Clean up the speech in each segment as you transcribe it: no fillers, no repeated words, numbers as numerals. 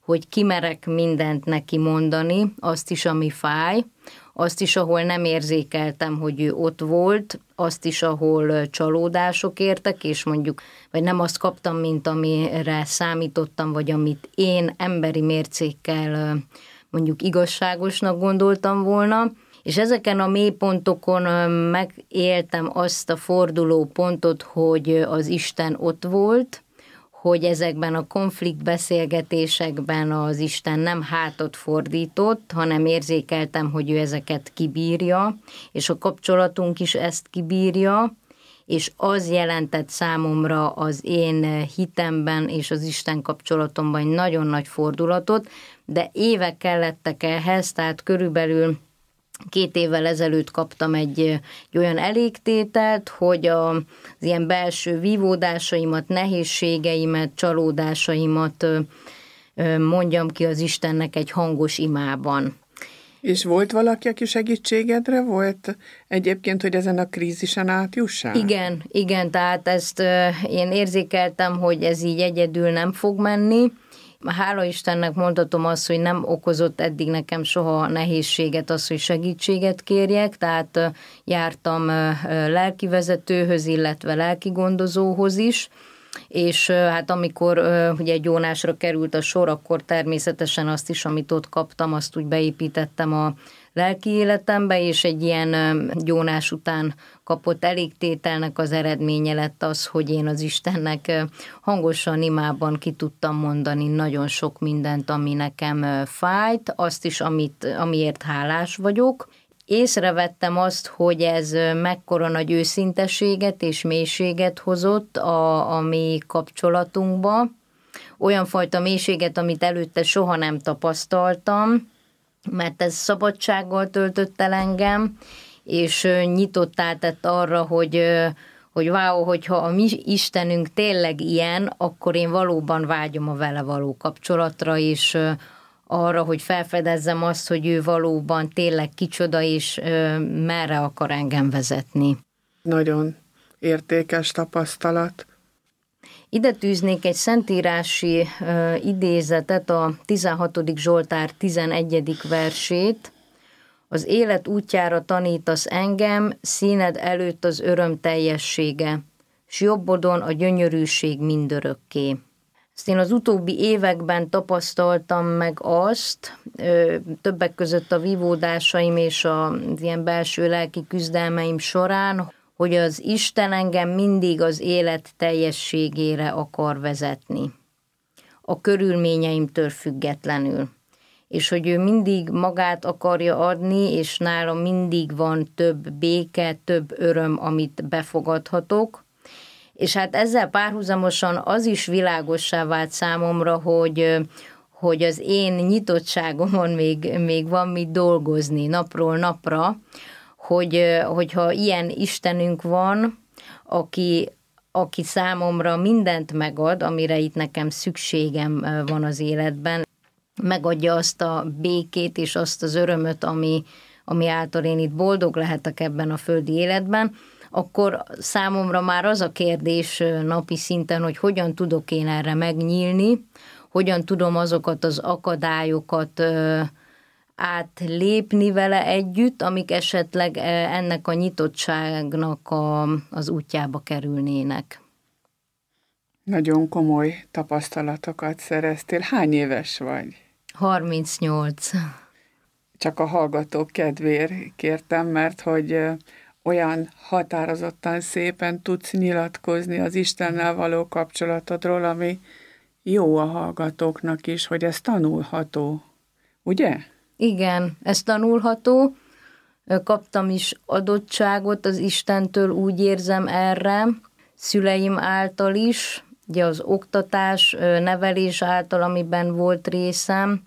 hogy kimerek mindent neki mondani, azt is, ami fáj, azt is, ahol nem érzékeltem, hogy ő ott volt, azt is, ahol csalódások értek, és mondjuk, vagy nem azt kaptam, mint amire számítottam, vagy amit én emberi mércékkel mondjuk igazságosnak gondoltam volna, és ezeken a mélypontokon megéltem azt a forduló pontot, hogy az Isten ott volt, hogy ezekben a konfliktbeszélgetésekben az Isten nem hátat fordított, hanem érzékeltem, hogy ő ezeket kibírja, és a kapcsolatunk is ezt kibírja, és az jelentett számomra az én hitemben és az Isten kapcsolatomban egy nagyon nagy fordulatot, de évek kellettek ehhez, tehát körülbelül 2 évvel ezelőtt kaptam egy olyan elégtételt, hogy az ilyen belső vívódásaimat, nehézségeimet, csalódásaimat mondjam ki az Istennek egy hangos imában. És volt valaki, aki segítségedre volt egyébként, hogy ezen a krízisen átjussál? Igen, tehát ezt én érzékeltem, hogy ez így egyedül nem fog menni. Hála Istennek mondhatom azt, hogy nem okozott eddig nekem soha nehézséget az, hogy segítséget kérjek, tehát jártam lelkivezetőhöz, illetve lelkigondozóhoz is, és hát amikor ugye gyónásra került a sor, akkor természetesen azt is, amit ott kaptam, azt úgy beépítettem a lelki életembe, és egy ilyen gyónás után kapott elégtételnek az eredménye lett az, hogy én az Istennek hangosan imában ki tudtam mondani nagyon sok mindent, ami nekem fájt, azt is, amiért hálás vagyok. Észrevettem azt, hogy ez mekkora nagy őszintességet és mélységet hozott a mi kapcsolatunkba, olyan fajta mélységet, amit előtte soha nem tapasztaltam, mert ez szabadsággal töltött el engem, és nyitottá tett arra, hogy wow, hogyha a mi Istenünk tényleg ilyen, akkor én valóban vágyom a vele való kapcsolatra, és arra, hogy felfedezzem azt, hogy ő valóban tényleg kicsoda, és merre akar engem vezetni. Nagyon értékes tapasztalat. Ide tűznék egy szentírási idézetet, a 16. Zsoltár 11. versét. Az élet útjára tanítasz engem, színed előtt az öröm teljessége, s jobbodon a gyönyörűség mindörökké. Ezt én az utóbbi években tapasztaltam meg azt, többek között a vívódásaim és az ilyen belső lelki küzdelmeim során, hogy az Isten engem mindig az élet teljességére akar vezetni, a körülményeimtől függetlenül. És hogy ő mindig magát akarja adni, és nálam mindig van több béke, több öröm, amit befogadhatok. És hát ezzel párhuzamosan az is világossá vált számomra, hogy az én nyitottságomon még van mit dolgozni napról napra, hogyha ilyen Istenünk van, aki számomra mindent megad, amire itt nekem szükségem van az életben, megadja azt a békét és azt az örömöt, ami által én itt boldog lehetek ebben a földi életben, akkor számomra már az a kérdés napi szinten, hogy hogyan tudok én erre megnyílni, hogyan tudom azokat az akadályokat átlépni vele együtt, amik esetleg ennek a nyitottságnak az útjába kerülnének. Nagyon komoly tapasztalatokat szereztél. Hány éves vagy? 38. Csak a hallgatók kedvéért kértem, mert hogy olyan határozottan szépen tudsz nyilatkozni az Istennel való kapcsolatodról, ami jó a hallgatóknak is, hogy ez tanulható. Ugye? Igen, ez tanulható. Kaptam is adottságot az Istentől, úgy érzem erre, szüleim által is, ugye az oktatás, nevelés által, amiben volt részem,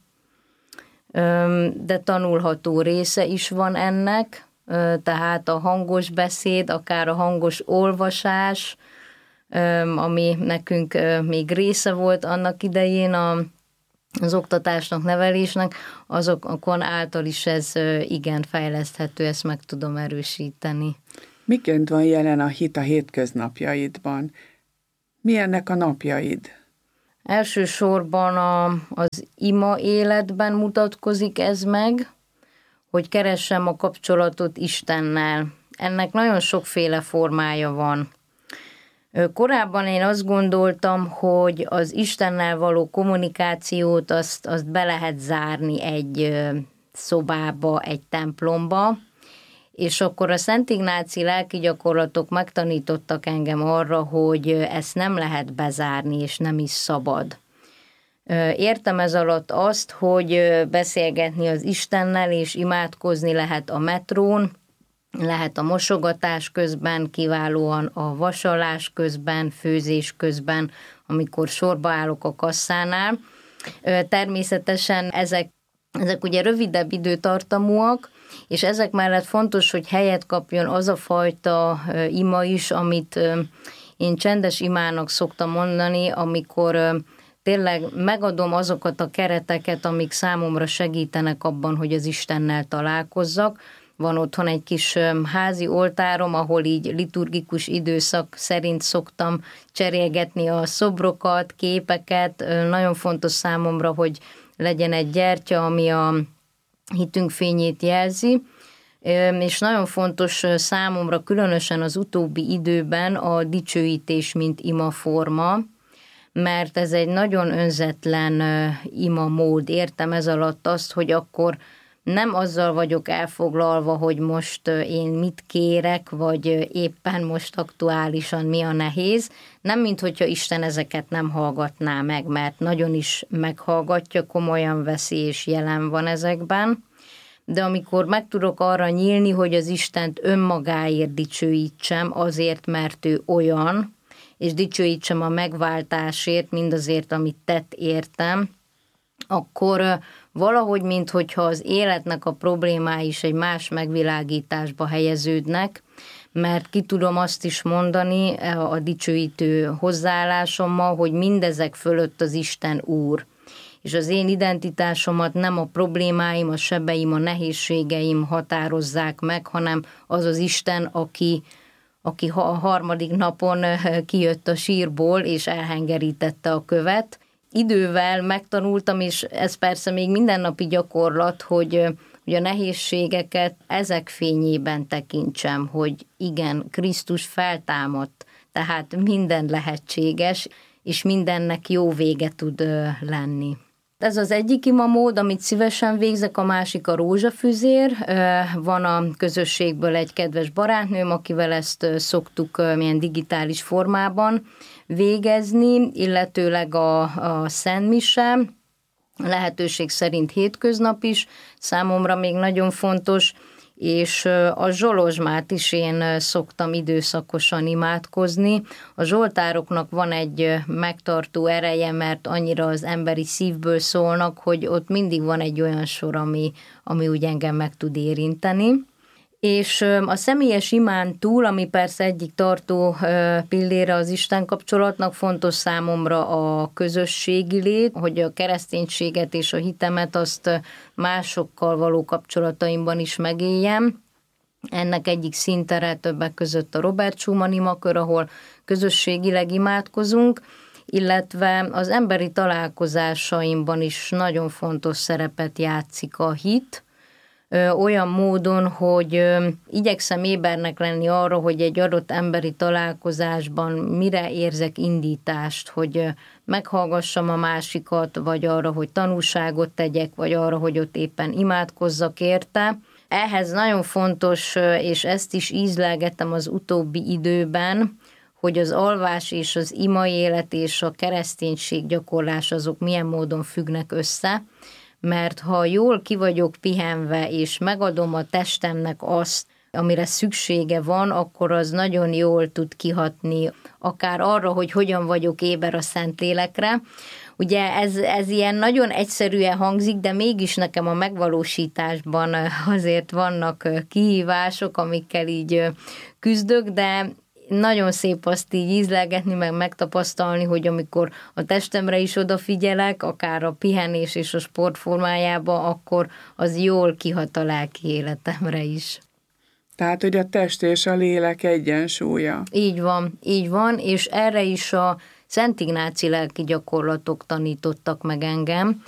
de tanulható része is van ennek, tehát a hangos beszéd, akár a hangos olvasás, ami nekünk még része volt annak idején az oktatásnak, nevelésnek, azokon által is ez igen fejleszthető, ezt meg tudom erősíteni. Miként van jelen a hit a hétköznapjaidban? Milyennek a napjaid? Elsősorban az ima életben mutatkozik ez meg, hogy keressem a kapcsolatot Istennel. Ennek nagyon sokféle formája van. Korábban én azt gondoltam, hogy az Istennel való kommunikációt azt be lehet zárni egy szobába, egy templomba, és akkor a Szent Ignáci lelki gyakorlatok megtanítottak engem arra, hogy ezt nem lehet bezárni, és nem is szabad. Értem ez alatt azt, hogy beszélgetni az Istennel, és imádkozni lehet a metrón, lehet a mosogatás közben, kiválóan a vasalás közben, főzés közben, amikor sorba állok a kasszánál. Természetesen ezek ugye rövidebb időtartamúak, és ezek mellett fontos, hogy helyet kapjon az a fajta ima is, amit én csendes imának szoktam mondani, amikor tényleg megadom azokat a kereteket, amik számomra segítenek abban, hogy az Istennel találkozzak. Van otthon egy kis házi oltárom, ahol így liturgikus időszak szerint szoktam cserélgetni a szobrokat, képeket. Nagyon fontos számomra, hogy legyen egy gyertya, ami a hitünk fényét jelzi, és nagyon fontos számomra, különösen az utóbbi időben a dicsőítés, mint imaforma, mert ez egy nagyon önzetlen imamód. Értem ez alatt azt, hogy akkor nem azzal vagyok elfoglalva, hogy most én mit kérek, vagy éppen most aktuálisan mi a nehéz. Nem, minthogyha Isten ezeket nem hallgatná meg, mert nagyon is meghallgatja, komolyan veszi és jelen van ezekben. De amikor meg tudok arra nyílni, hogy az Istent önmagáért dicsőítsem, azért, mert ő olyan, és dicsőítsem a megváltásért, mindazért, amit tett értem, akkor valahogy, minthogyha az életnek a problémái is egy más megvilágításba helyeződnek, mert ki tudom azt is mondani a dicsőítő hozzáállásommal, hogy mindezek fölött az Isten Úr. És az én identitásomat nem a problémáim, a sebeim, a nehézségeim határozzák meg, hanem az az Isten, aki a harmadik napon kijött a sírból, és elhengerítette a követ. Idővel megtanultam, és ez persze még mindennapi gyakorlat, hogy a nehézségeket ezek fényében tekintsem, hogy igen, Krisztus feltámadt, tehát minden lehetséges, és mindennek jó vége tud lenni. Ez az egyik imamód, amit szívesen végzek, a másik a rózsafüzér. Van a közösségből egy kedves barátnőm, akivel ezt szoktuk milyen digitális formában végezni, illetőleg a szentmise, lehetőség szerint hétköznap is, számomra még nagyon fontos, és a zsolozsmát is én szoktam időszakosan imádkozni. A zsoltároknak van egy megtartó ereje, mert annyira az emberi szívből szólnak, hogy ott mindig van egy olyan sor, ami úgy engem meg tud érinteni. És a személyes imán túl, ami persze egyik tartó pillére az Isten kapcsolatnak, fontos számomra a közösségi lét, hogy a kereszténységet és a hitemet azt másokkal való kapcsolataimban is megéljem. Ennek egyik szintere többek között a Robert Schumann imakör, ahol közösségileg imádkozunk, illetve az emberi találkozásaimban is nagyon fontos szerepet játszik a hit, olyan módon, hogy igyekszem ébernek lenni arra, hogy egy adott emberi találkozásban mire érzek indítást, hogy meghallgassam a másikat, vagy arra, hogy tanúságot tegyek, vagy arra, hogy ott éppen imádkozzak érte. Ehhez nagyon fontos, és ezt is ízlelgettem az utóbbi időben, hogy az alvás és az ima élet és a kereszténység gyakorlás azok milyen módon függnek össze, mert ha jól ki vagyok pihenve, és megadom a testemnek azt, amire szüksége van, akkor az nagyon jól tud kihatni, akár arra, hogy hogyan vagyok éber a Szentlélekre. Ugye ez ilyen nagyon egyszerűen hangzik, de mégis nekem a megvalósításban azért vannak kihívások, amikkel így küzdök, de nagyon szép azt így ízlelgetni, meg megtapasztalni, hogy amikor a testemre is odafigyelek, akár a pihenés és a sport formájába, akkor az jól kihat a lelki életemre is. Tehát, hogy a test és a lélek egyensúlya. Így van, és erre is a Szent Ignáci lelki gyakorlatok tanítottak meg engem.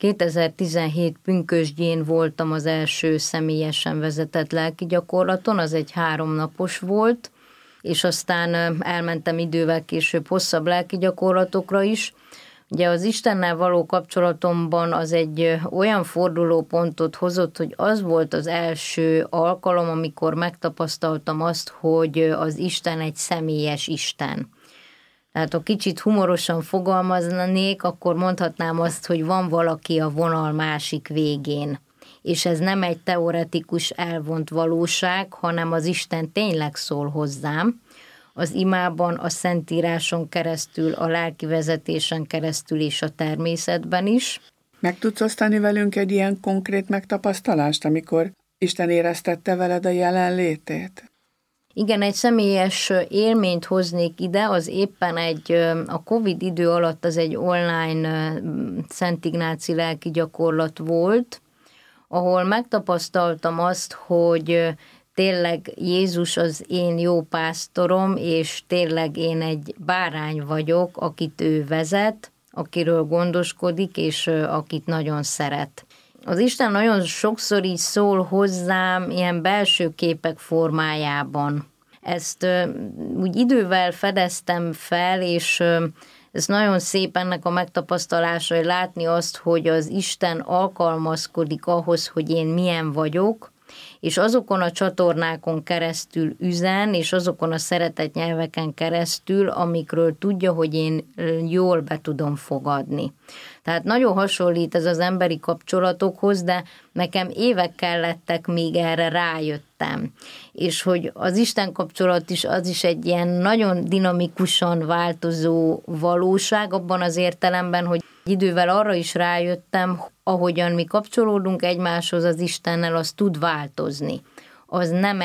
2017 pünkösdjén voltam az első személyesen vezetett lelki gyakorlaton, az egy 3 napos volt, és aztán elmentem idővel később hosszabb lelki gyakorlatokra is. Ugye az Istennel való kapcsolatomban az egy olyan fordulópontot hozott, hogy az volt az első alkalom, amikor megtapasztaltam azt, hogy az Isten egy személyes Isten. Tehát ha kicsit humorosan fogalmaznék, akkor mondhatnám azt, hogy van valaki a vonal másik végén. És ez nem egy teoretikus elvont valóság, hanem az Isten tényleg szól hozzám. Az imában, a Szentíráson keresztül, a lelkivezetésen keresztül és a természetben is. Meg tudsz osztani velünk egy ilyen konkrét megtapasztalást, amikor Isten éreztette veled a jelenlétét? Igen, egy személyes élményt hoznék ide, az éppen a Covid idő alatt az egy online Szent Ignáci lelki gyakorlat volt, ahol megtapasztaltam azt, hogy tényleg Jézus az én jó pásztorom, és tényleg én egy bárány vagyok, akit ő vezet, akiről gondoskodik, és akit nagyon szeret. Az Isten nagyon sokszor így szól hozzám ilyen belső képek formájában. Ezt úgy idővel fedeztem fel, és ez nagyon szép ennek a megtapasztalása, hogy látni azt, hogy az Isten alkalmazkodik ahhoz, hogy én milyen vagyok, és azokon a csatornákon keresztül üzen, és azokon a szeretett nyelveken keresztül, amikről tudja, hogy én jól be tudom fogadni. Tehát nagyon hasonlít ez az emberi kapcsolatokhoz, de nekem évek kellettek, míg erre rájöttem. És hogy az Isten kapcsolat is, az is egy ilyen nagyon dinamikusan változó valóság, abban az értelemben, hogy idővel arra is rájöttem, ahogyan mi kapcsolódunk egymáshoz az Istennel, az tud változni. Az nem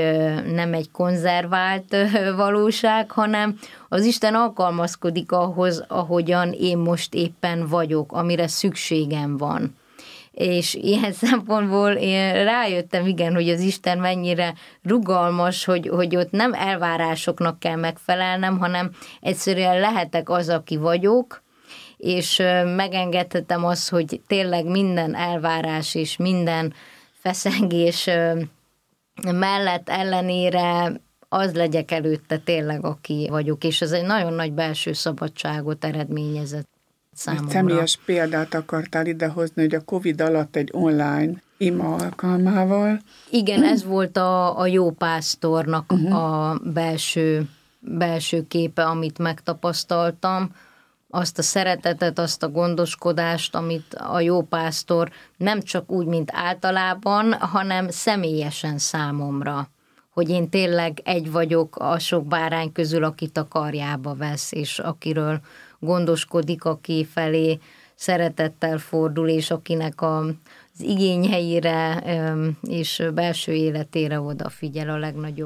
egy konzervált valóság, hanem az Isten alkalmazkodik ahhoz, ahogyan én most éppen vagyok, amire szükségem van. És ilyen szempontból én rájöttem, igen, hogy az Isten mennyire rugalmas, hogy ott nem elvárásoknak kell megfelelnem, hanem egyszerűen lehetek az, aki vagyok, és megengedhetem azt, hogy tényleg minden elvárás és minden feszengés mellett ellenére az legyek előtte tényleg, aki vagyok, és ez egy nagyon nagy belső szabadságot eredményezett számomra. Egy személyes példát akartál idehozni, hogy a Covid alatt egy online ima alkalmával. Igen, ez volt a jó pásztornak a belső képe, amit megtapasztaltam, azt a szeretetet, azt a gondoskodást, amit a jó pásztor nem csak úgy, mint általában, hanem személyesen számomra. Hogy én tényleg egy vagyok a sok bárány közül, akit a karjába vesz, és akiről gondoskodik, aki felé szeretettel fordul, és akinek az igényeire és belső életére odafigyel a legnagyobb